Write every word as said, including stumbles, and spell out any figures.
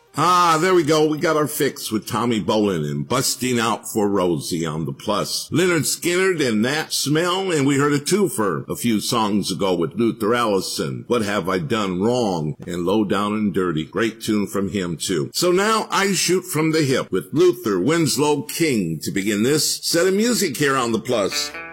Ah, there we go. We got our fix with Tommy Bolin and Busting Out for Rosie on the Plus. Leonard Skinner and That Smell, and we heard a twofer a few songs ago with Luther Allison. What Have I Done Wrong? And Low Down and Dirty. Great tune from him, too. So now I shoot from the hip with Luther Winslow King to begin this set of music here on the Plus.